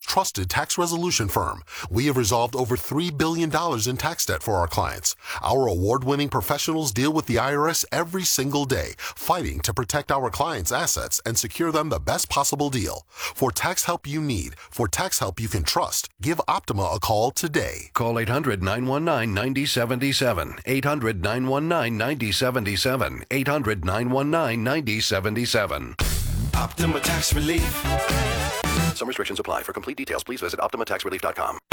trusted tax resolution firm. We have resolved over $3 billion in tax debt for our clients. Our award-winning professionals deal with the IRS every single day, fighting to protect our clients' assets and secure them the best possible deal. For tax help you need, for tax help you can trust, give Optima a call today. Call 800-919-9077. 800-919-9077. 800-919-9077. Optima Tax Relief. Some restrictions apply. For complete details, please visit OptimaTaxRelief.com.